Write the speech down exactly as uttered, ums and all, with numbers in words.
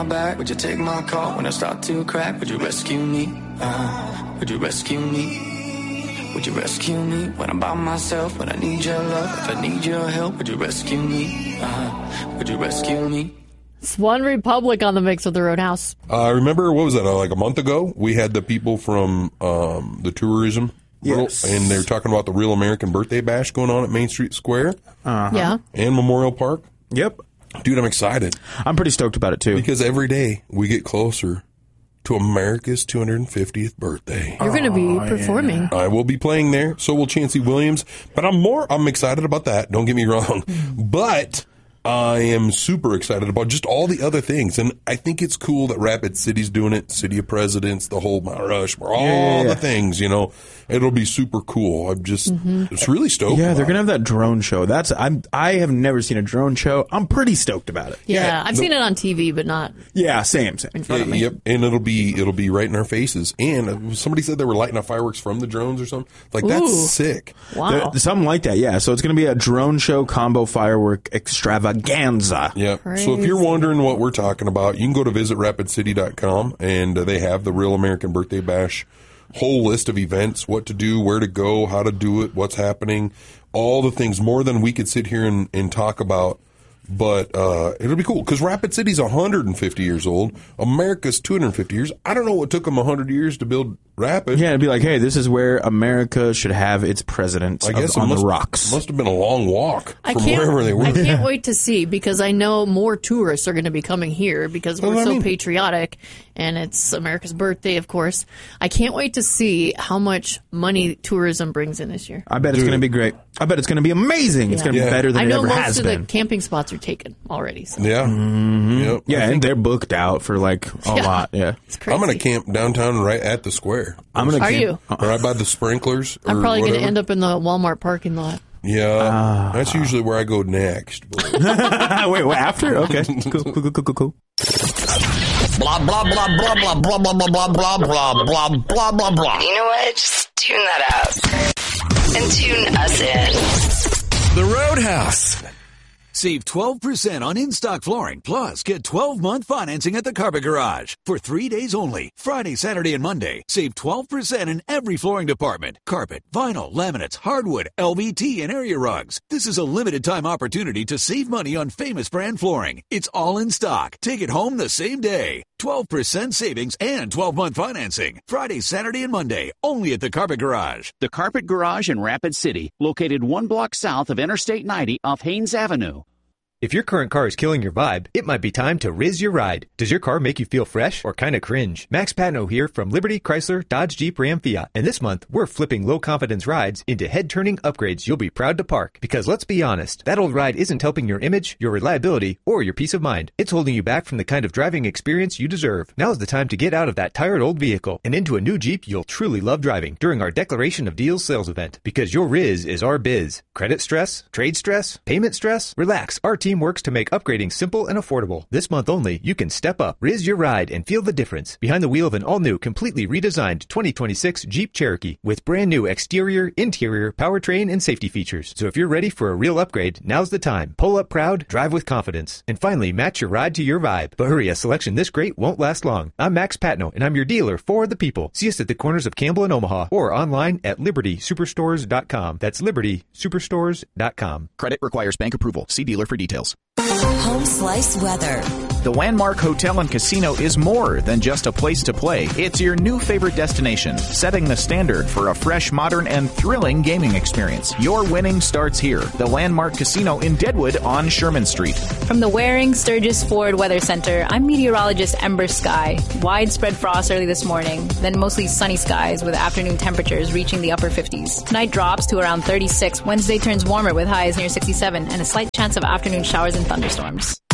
Back, would you take my call when I start to crack? Would you rescue me? Uh, would you rescue me? Would you rescue me when I'm by myself? When I need your love, if I need your help, would you rescue me? Uh, would you rescue me? It's One Republic on the mix with the Roadhouse. I uh, remember, what was that, uh, like a month ago? We had the people from um, the tourism. Yes. Real, and they were talking about the Real American Birthday Bash going on at Main Street Square. Uh-huh. Yeah. And Memorial Park. Yep. Dude, I'm excited. I'm pretty stoked about it, too. Because every day we get closer to America's two hundred fiftieth birthday. You're going to be oh, performing. Yeah. I will be playing there. So will Chancey Williams. But I'm more, I'm excited about that. Don't get me wrong. But I am super excited about just all the other things. And I think it's cool that Rapid City's doing it. City of Presidents, the whole Mount Rushmore, all yeah, yeah, yeah. the things, you know. It'll be super cool. I'm just, mm-hmm. it's really stoked. Yeah, they're going to have that drone show. That's, I'm, I have never seen a drone show. I'm pretty stoked about it. Yeah, yeah I've the, seen it on T V, but not. Yeah, same, same. In front yeah, of me. Yep, and it'll be, it'll be right in our faces. And somebody said they were lighting up fireworks from the drones or something. Like, that's Ooh. sick. Wow. There, something like that, yeah. So it's going to be a drone show combo firework extravaganza. Yeah. Crazy. So if you're wondering what we're talking about, you can go to visit rapid city dot com, and uh, they have the Real American Birthday Bash whole list of events, what to do, where to go, how to do it, what's happening, all the things, more than we could sit here and, and talk about. But uh, it'll be cool because Rapid City's one hundred fifty years old. America's two hundred fifty years. I don't know what took them one hundred years to build Rapid. Yeah, it'd be like, hey, this is where America should have its president I guess on must, the rocks. Must have been a long walk I from can't, wherever they were. I can't wait to see because I know more tourists are going to be coming here because we're Well, I so mean- patriotic and it's America's birthday, of course. I can't wait to see how much money tourism brings in this year. I bet it's going to be great. I bet it's going to be amazing. It's Yeah. going to be Yeah. better than I it know ever most has of been. the camping spots are taken already. So. Yeah. Mm-hmm. Yep. Yeah, and they're booked out for like a Yeah. lot. Yeah, It's crazy. I'm going to camp downtown right at the square. I'm going to. Are you? Right by the sprinklers. I'm or probably going to whatever. end up in the Walmart parking lot. Yeah, Ah. that's usually where I go next. But Wait, what? After? Okay, cool, cool, cool, cool, cool, cool. Blah, blah, blah, blah, blah, blah, blah, blah, blah, blah, blah, blah, blah, blah, blah. You know what? Just tune that out and tune us in. The Roadhouse. Save twelve percent on in-stock flooring, plus get twelve-month financing at the Carpet Garage. For three days only, Friday, Saturday, and Monday, save twelve percent in every flooring department. Carpet, vinyl, laminates, hardwood, L V T, and area rugs. This is a limited-time opportunity to save money on famous brand flooring. It's all in stock. Take it home the same day. twelve percent savings and twelve-month financing. Friday, Saturday, and Monday, only at the Carpet Garage. The Carpet Garage in Rapid City, located one block south of Interstate ninety off Haynes Avenue. If your current car is killing your vibe, it might be time to Riz Your Ride. Does your car make you feel fresh or kind of cringe? Max Patno here from Liberty, Chrysler, Dodge, Jeep, Ram, Fiat. And this month, we're flipping low-confidence rides into head-turning upgrades you'll be proud to park. Because let's be honest, that old ride isn't helping your image, your reliability, or your peace of mind. It's holding you back from the kind of driving experience you deserve. Now's the time to get out of that tired old vehicle and into a new Jeep you'll truly love driving during our Declaration of Deals sales event. Because your Riz is our biz. Credit stress? Trade stress? Payment stress? Relax. Our team works to make upgrading simple and affordable. This month only, you can step up, Riz your ride, and feel the difference behind the wheel of an all-new, completely redesigned twenty twenty-six Jeep Cherokee with brand new exterior, interior, powertrain, and safety features. So if you're ready for a real upgrade, now's the time. Pull up proud, drive with confidence, and finally match your ride to your vibe. But hurry, a selection this great won't last long. I'm Max Patno, and I'm your dealer for the people. See us at the corners of Campbell and Omaha or online at liberty superstores dot com. That's liberty superstores dot com. Credit requires bank approval. See dealer for details. Home Slice Weather. The Landmark Hotel and Casino is more than just a place to play. It's your new favorite destination, setting the standard for a fresh, modern, and thrilling gaming experience. Your winning starts here. The Landmark Casino in Deadwood on Sherman Street. From the Waring Sturgis Ford Weather Center, I'm meteorologist Ember Sky. Widespread frost early this morning, then mostly sunny skies with afternoon temperatures reaching the upper fifties. Tonight drops to around thirty-six. Wednesday turns warmer with highs near sixty-seven and a slight chance of afternoon showers and thunderstorms.